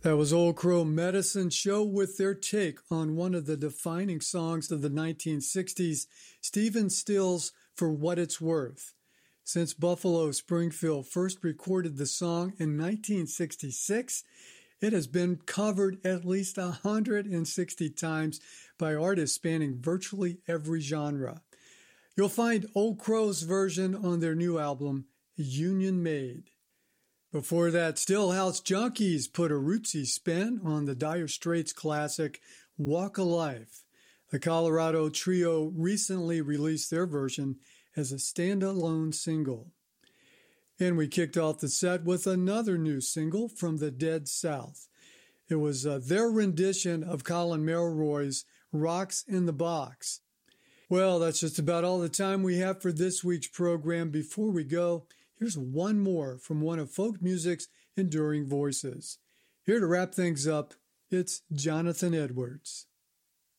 That was Old Crow Medicine Show with their take on one of the defining songs of the 1960s, Stephen Stills' For What It's Worth. Since Buffalo Springfield first recorded the song in 1966, it has been covered at least 160 times by artists spanning virtually every genre. You'll find Old Crow's version on their new album, Union Made. Before that, Stillhouse Junkies put a rootsy spin on the Dire Straits classic Walk a Life. The Colorado trio recently released their version as a standalone single. And we kicked off the set with another new single from the Dead South. It was their rendition of Colin Melroy's Rocks in the Box. Well, that's just about all the time we have for this week's program. Before we go, here's one more from one of folk music's enduring voices. Here to wrap things up, it's Jonathan Edwards.